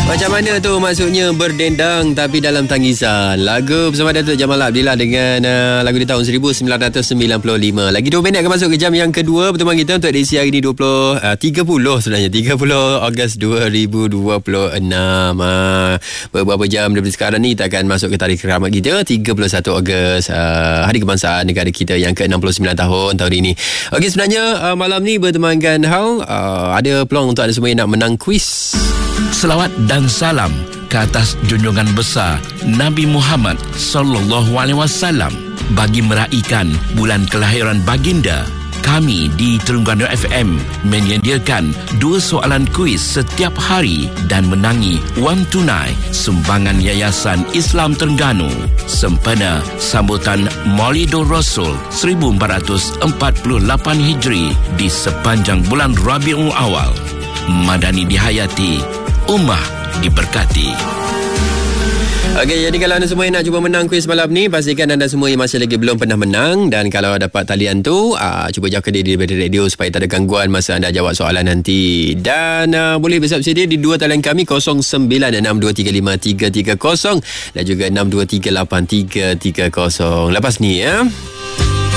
Macam mana tu maksudnya berdendang tapi dalam tangisan? Lagu bersama Datuk Jamal Abdillah dengan lagu di tahun 1995. Lagi 2 minit akan masuk ke jam yang kedua pertemuan kita untuk edisi hari ini 30 sebenarnya 30 Ogos 2026. Beberapa jam daripada sekarang ni kita akan masuk ke tarikh keramat kita 31 Ogos, Hari Kebangsaan negara kita yang ke-69 tahun ini. Okey, sebenarnya malam ni bertemankan Hal, ada peluang untuk anda semua yang nak menang kuis. Selawat dan salam ke atas junjungan besar Nabi Muhammad sallallahu alaihi wasallam bagi meraihkan bulan kelahiran baginda. Kami di Terengganu FM menyediakan 2 soalan kuis setiap hari dan menangi wang tunai sumbangan Yayasan Islam Terengganu sempena sambutan Maulidur Rasul 1448 Hijri di sepanjang bulan Rabiul Awal. Madani dihayati, ummah diberkati. Okey, jadi kalau anda semua yang nak cuba menang kuis malam ni, pastikan anda semua yang masih lagi belum pernah menang. Dan kalau dapat talian tu, cuba jauhkan diri daripada radio supaya tak ada gangguan masa anda jawab soalan nanti. Dan boleh bersama sedia di 2 talian kami 0962353330 dan juga 62383330. Lepas ni